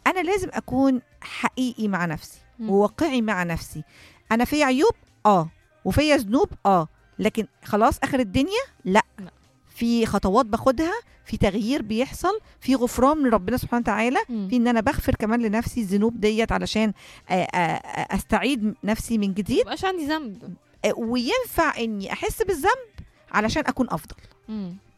انا لازم اكون حقيقي مع نفسي وواقعي مع نفسي. انا في عيوب وفي ذنوب لكن خلاص اخر الدنيا لا. في خطوات باخدها، في تغيير بيحصل، في غفران من ربنا سبحانه وتعالى، في ان انا بغفر كمان لنفسي الذنوب ديت علشان استعيد نفسي من جديد، مبقاش عندي ذنب. وينفع اني احس بالذنب علشان اكون افضل.